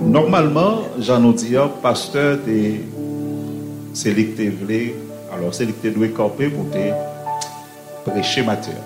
Normalement, j'en ai dit, pasteur, c'est lui que tu voulais, alors c'est lui que tu dois camper pour te prêcher matière.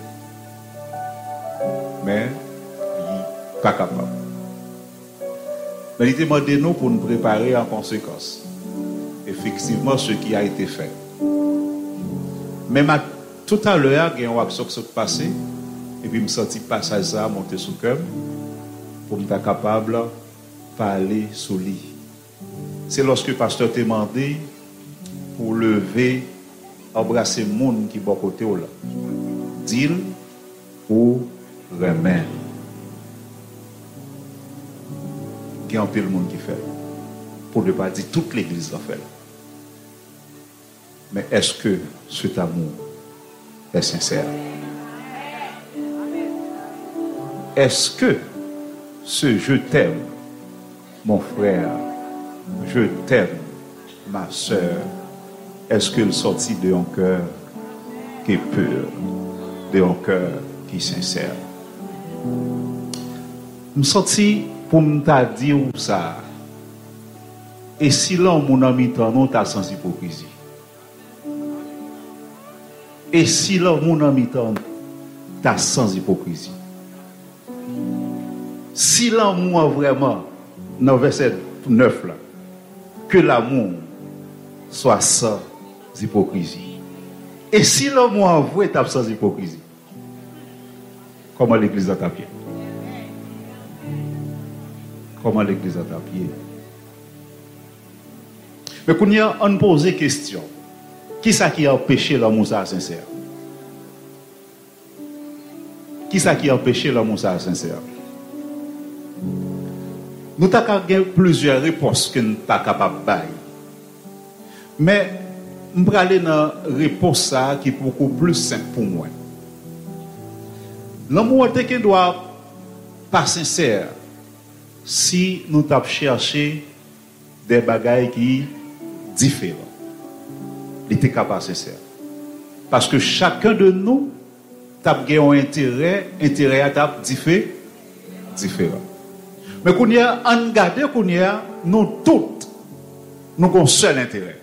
Mais, il n'est pas capable. Mais il demande nous pour nous préparer en conséquence. Effectivement, ce qui a été fait. Même tout à l'heure, il y a une action qui s'est passée, et puis je me senti passage ça monter sous le cœur, pour être capable de parler sous lui. C'est lorsque le pasteur t'a demandé pour lever, embrasser le monde qui est à côté là. Dis ou remet. Il y a un peu de monde qui fait. Pour ne pas dire toute l'église l'a fait. Mais est-ce que cet amour est sincère? Est-ce que ce je t'aime, mon frère, je t'aime, ma soeur, est-ce qu'il sortit de un cœur qui est pur, de un cœur qui est sincère? Je me sortis pour me dire ça. Et si l'homme, mon ami, t'as sans hypocrisie. Et si l'homme, mon ami, t'as sans hypocrisie. Si l'amour vraiment, dans le verset 9 là, que l'amour soit sans hypocrisie. Et si l'amour vrai tape sans hypocrisie, comment l'église a tapé? Comment l'église a tapé? Mais quand on pose des questions, qui ça qui a empêché l'amour sincère? Qui ça qui a empêché l'amour sincère? Nous avons plusieurs réponses que nous sommes pas capables de faire. Mais je vais aller dans la réponse qui est beaucoup plus simple pour moi. L'amour qui doit pas sincère si nous avons cherché des bagailles qui sont différents. Il était capable de sincère. Parce que chacun de nous a un intérêt à différent. Mais quand on a regardé, nous tous, nous avons un seul intérêt.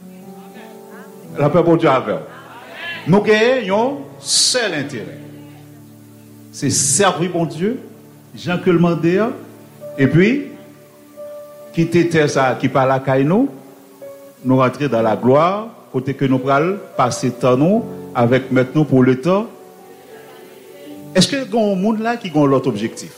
La paix pour Dieu avec nous. Nous avons un seul intérêt. C'est servir bon Dieu, Jean que le mandé, et puis, quitter ça qui parle à Kaino, nous rentrer dans la gloire, côté que nous allons passer temps nous avec maintenant pour le temps. Est-ce qu'il y a un monde là qui a l'autre objectif?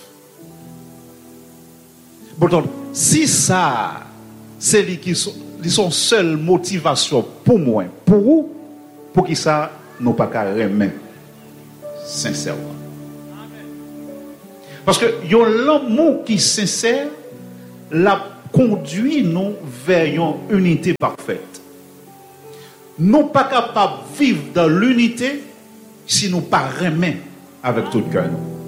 Pourtant, si ça, c'est lui qui sont seule motivation pour moi, pour vous, pour qui ça, nous pas qu'à remettre, sincèrement. Parce que l'amour qui est sincère, la conduit nous vers une unité parfaite. Nous pas capables de vivre dans l'unité si nous pas remettre avec tout le cœur.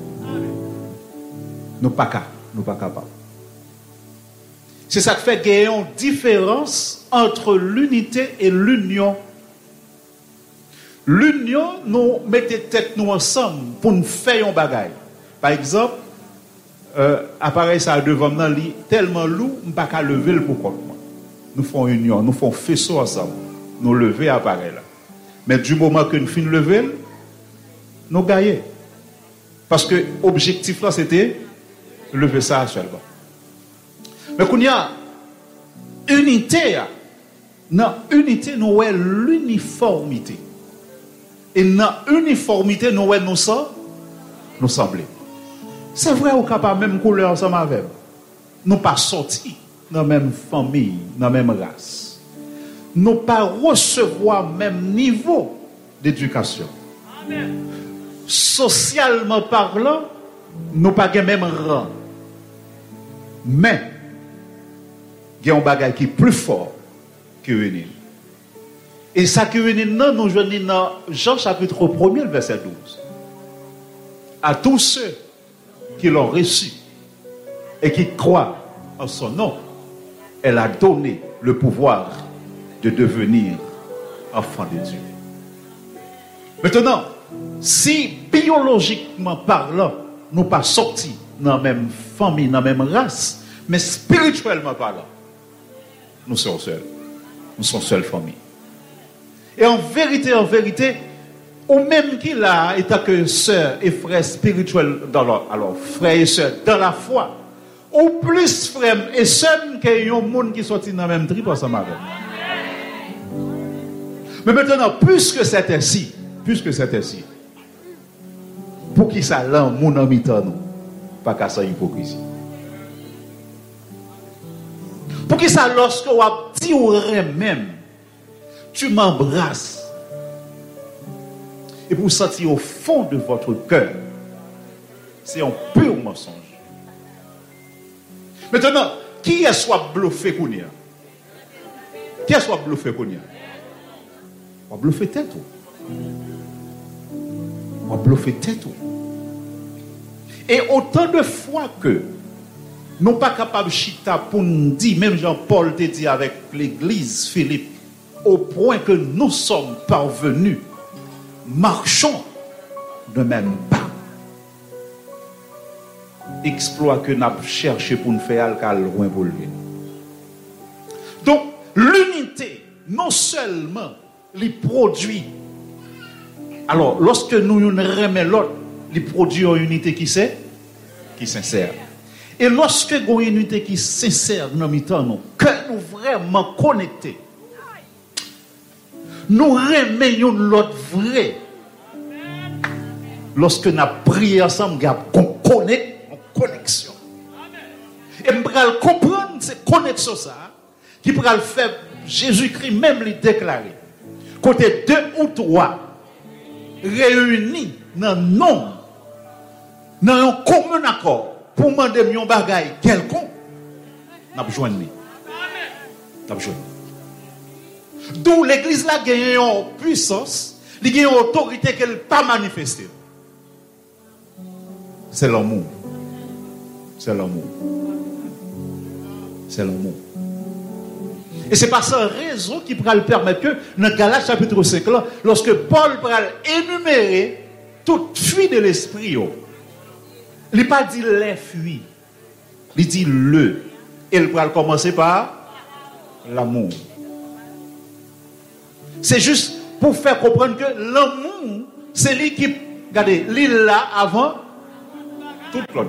Nous pas capables. C'est ça qui fait qu'il y a une différence entre l'unité et l'union. L'union, nous mettons tête nous ensemble pour nous faire un bagage. Par exemple, appareil ça devant moi, tellement lourd, je ne peux pas lever le pour moi. Nous faisons union, nous faisons faisceau ensemble. Nous lever l'appareil là. Mais du moment que nous finissons de lever, nous gagnons. Parce que l'objectif là, c'était lever ça seulement. Mais quand il y a unité, dans l'unité, nous avons l'uniformité. Et dans l'uniformité, nous avons nous sembler. C'est vrai, on n'a pas la même couleur ensemble avec. Nous pas sortis dans la même famille, dans la même race. Nous pas recevoir le même niveau d'éducation. Amen. Socialement parlant, nous pas le même rang. Mais, il y a un bagage qui est plus fort que l'unité. Et ça que nous joignons dans Jean chapitre 1er, verset 12. À tous ceux qui l'ont reçu et qui croient en son nom, elle a donné le pouvoir de devenir enfant de Dieu. Maintenant, si biologiquement parlant, nous pas sortis dans la même famille, dans la même race, Mais spirituellement parlant, nous sommes seuls. Nous sommes seule famille. Et en vérité, ou même qu'il a état que sœur et frère spirituel dans leur, alors frère et sœur dans la foi, ou plus frère et sœur qu'il y a un monde qui sortit dans le même trip ensemble avec. Mais maintenant, puisque c'est ainsi, pour qui ça l'a mon ami nous, pas qu'à ça hypocrisie. Pour qui ça lorsque on dit au même, tu m'embrasses. Et pour sentir au fond de votre cœur, c'est un pur mensonge. Maintenant, qui est soit bluffé qu'on y a? Qui est soit bluffé qu'on y a? On va bluffer tête. On va bluffer tête. Et autant de fois que nous ne sommes pas capables de chita pour nous dire, même Jean-Paul te dit avec l'église Philippe, au point que nous sommes parvenus, marchons de même pas. Exploit que nous avons cherché pour nous faire loin pour lui. Donc, l'unité, non seulement les produits. Alors, lorsque nous remettons l'autre, les produits en unité qui c'est? Qui sincère. Et lorsque nous avons une unité qui sincère dans nos temps, que nous vraiment connectés, nous remettons l'autre vrai. Lorsque nous avons prié ensemble, nous avons connexion. Et nous allons comprendre cette connexion ça, qui pourra le faire Jésus-Christ même les déclarer. Côté 2 ou 3 réunis dans nom, dans un commun accord, pour demander un bagage quelconque, nous avons besoin de lui. D'où l'église là gagne une puissance, il gagne une autorité qu'elle n'a pas manifestée. C'est l'amour. C'est l'amour. C'est l'amour. Et c'est par sa raison qui pourra le permettre que dans Galates chapitre 5, là, lorsque Paul pourra énumérer toute fuite de l'esprit, il n'a pas dit les fuites, il dit le. Et il pourra commencer par l'amour. C'est juste pour faire comprendre que l'amour, c'est lui qui, regardez, l'île là avant toute l'autre.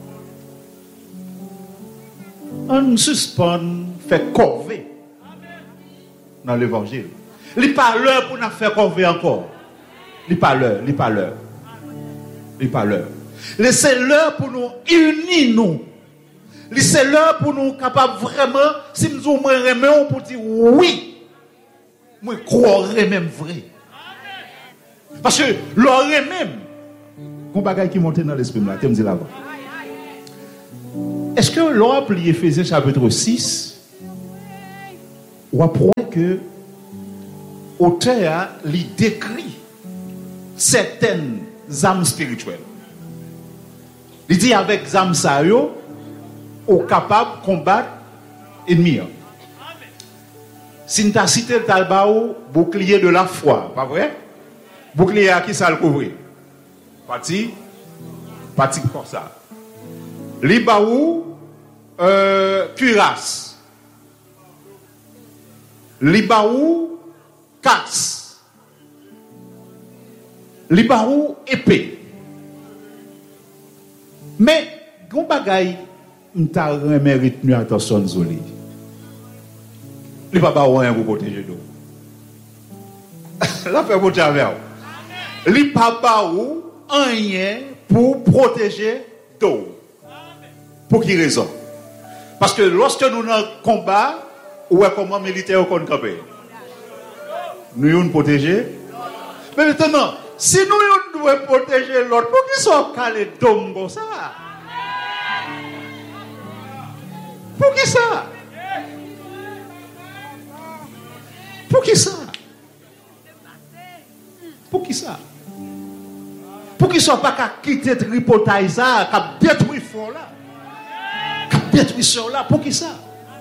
On suspend, fait corvée dans l'évangile. Il n'est pas l'heure pour nous faire corvée encore. Il n'est pas l'heure. Laissez l'heure pour nous unir nous. Laissez l'heure pour nous capables vraiment, si nous remettons pour dire oui, moi croirais même vrai. Parce que l'aurait même, un bagage qui monte dans l'esprit là, tu me dis là-bas. Est-ce que l'on a plié Éphésiens chapitre 6, on apprend que l'auteur lui décrit certaines âmes spirituelles. Il dit avec âmes ça yo, on capable de combattre l'ennemi. Si nous avons cité le talbaou, bouclier de la foi, pas vrai? Bouclier à qui ça le couvre? Parti comme ça. Libaou, cuirasse. Libaou, casse. Libaou, épée. Mais, gon bagay, m'ta remérite nous attention zoli. Li pa ba rien pour protéger d'eau. La paix pour Javel. Li pa ba rien pour protéger d'eau. Pour qui raison? Parce que lorsque nous dans combat, ou comment militaire qu'on camper. Nous nous protéger. Mais maintenant, si nous devons protéger l'autre, pour qu'il soit calé d'homme comme ça? Pour qui ça? Pour qui ça? Pour qui ça? Pour qu'il ne soit pas qu'à quitter le tripotail ça, qu'à détruire fort là. Qu'à détruire ça là. Pour qui ça?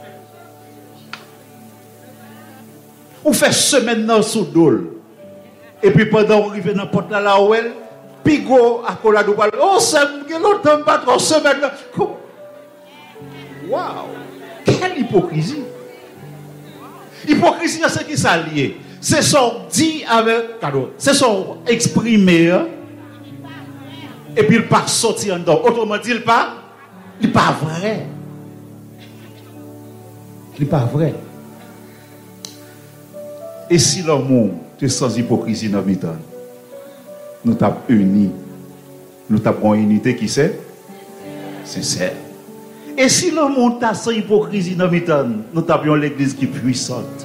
On fait semaine dans sous dol. Et puis pendant qu'on arrive dans la porte là où elle, pigo à colado, oh, ça me l'autre pas trop semaine. Waouh! Quelle hypocrisie! Hypocrisie, c'est qui ça lié? C'est son dit avec cadeau, c'est son exprimé, et puis il pas sorti en dedans. Autrement dit, il pas vrai. Il n'est pas vrai. Et si l'amour est sans hypocrisie dans le temps, nous t'avons unis. Nous avons une unité qui c'est sincère. Et si l'amour est sans hypocrisie dans le temps, nous avons l'église qui est puissante.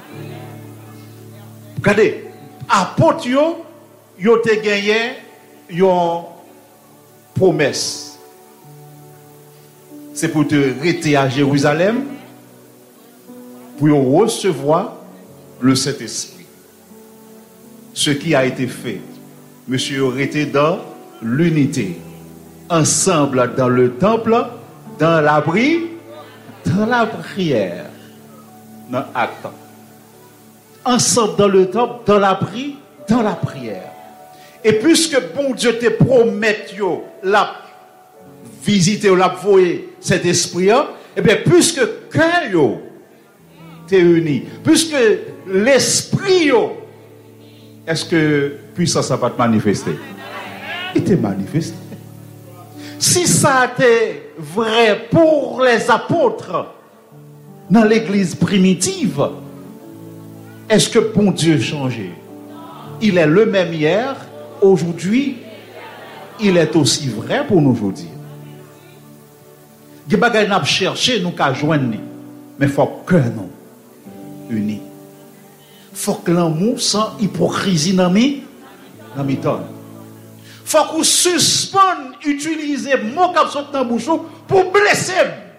Regardez, apôtres, ils ont gagné une promesse. C'est pour te rester à Jérusalem, pour recevoir le Saint-Esprit. Ce qui a été fait, monsieur aurait été dans l'unité, ensemble dans le temple, dans l'abri, dans la prière, dans l'acte. Ensemble dans le temple, dans l'abri, dans la prière. Et puisque bon Dieu te promet la visiter ou la voyer cet esprit, et bien puisque cœur t'es uni, puisque l'esprit, est-ce que puissance va te manifester? Il t'est manifesté. Si ça était vrai pour les apôtres dans l'église primitive, est-ce que bon Dieu a changé? Il est le même hier, aujourd'hui, il est aussi vrai pour nous aujourd'hui. Il y a des choses que nous cherchons, nous avons joindre, mais il faut que nous unis. Il faut que l'amour sans hypocrisie dans mes temps. Il faut qu'on suspende utiliser le mot qui sont dans la bouche pour blesser.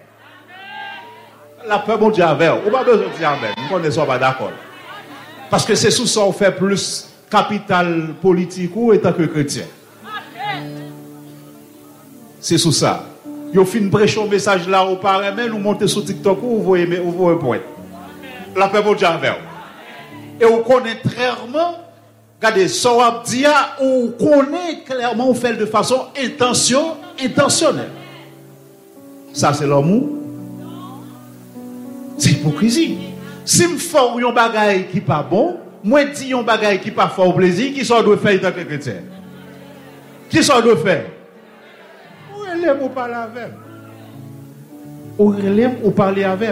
La peur, mon Dieu, avec. On n'a pas besoin de dire amen. Nous ne sommes pas d'accord. Parce que c'est sous ça qu'on fait plus capital politique ou étant que chrétien. C'est sous ça. Vous finissez prêcher un message là au parlement, nous montez sur TikTok ou vous voyez un point. La paix mon Dieu avec. Et vous connaissez clairement, regardez, ça on dit, on connaît clairement, on fait de façon intentionnelle. Ça c'est l'amour. C'est hypocrisie. Si je fais un bagage qui n'est pas bon, moi je dis un bagage qui n'est pas fort au plaisir, qui ça doit faire dans le chrétien? Qui ça doit faire? Ou relève ou parler avec? Ou relève ou parler avec?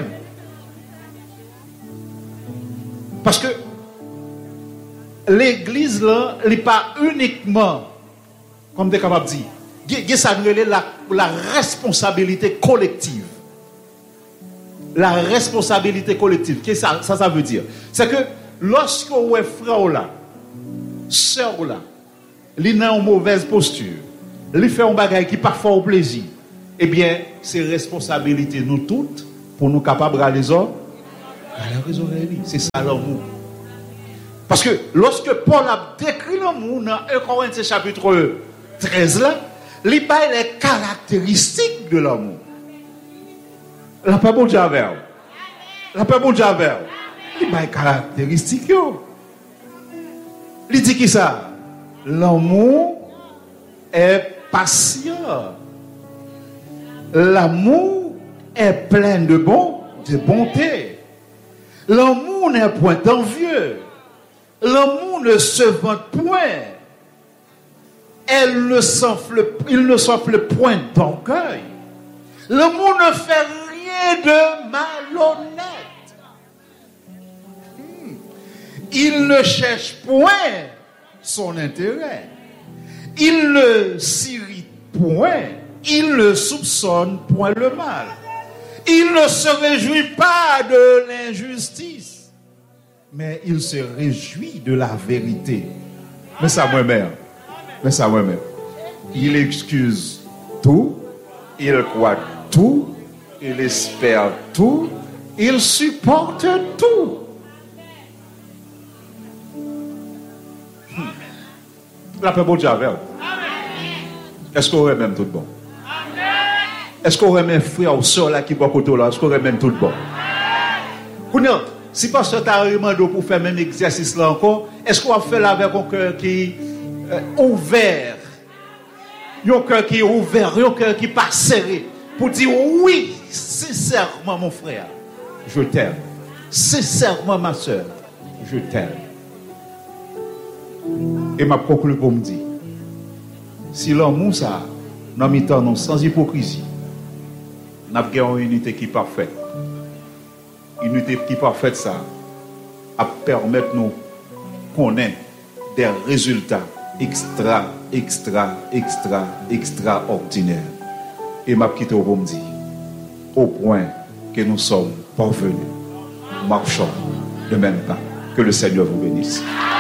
Parce que l'église là, elle n'est pas uniquement, comme tu es capable de dire, il y a la responsabilité collective. La responsabilité collective, qu'est-ce que ça veut dire? C'est que lorsque vous êtes frère là, soeur là, il a une mauvaise posture, il fait un bagage qui parfois au plaisir, eh bien, c'est responsabilité nous toutes pour nous capables de les hommes. C'est ça l'amour. Parce que lorsque Paul a décrit l'amour dans 1 Corinthiens chapitre 13 là, il parle les caractéristiques de l'amour. La paix bon Dieu avec. La paix bon Dieu avec. Il parle les caractéristiques. Il dit qui ça? L'amour est patient. L'amour est plein de bonté. L'amour n'est point envieux. L'amour ne se vante point. Il ne s'enfle point d'orgueil. L'amour ne fait rien de malhonnête. Il ne cherche point son intérêt. Il ne s'irrite point. Il ne soupçonne point le mal. Il ne se réjouit pas de l'injustice, mais il se réjouit de la vérité. Mais ça moi-même. Il excuse tout, il croit tout, il espère tout, il supporte tout. La paix bon Dieu avec. Est-ce qu'on aurait même tout bon? Est-ce qu'on aurait même frère ou soeur là qui va côté là? Est-ce qu'on aurait même tout bon? Si pasteur t'a demandé pour faire même exercice là encore, est-ce qu'on va faire avec un cœur qui est ouvert? Un cœur qui est ouvert, un cœur qui n'est pas serré. pour dire oui, sincèrement mon frère, je t'aime. Sincèrement ma soeur, je t'aime. Et ma conclu pour me dire, si l'amour ça, nous mettons sans hypocrisie, nous avons une unité qui est parfaite. Une unité qui est parfaite ça, à permettre nous connaître des résultats extraordinaires. Et m'a quitté au bon dit, au point que nous sommes parvenus, marchons de même pas. Que le Seigneur vous bénisse.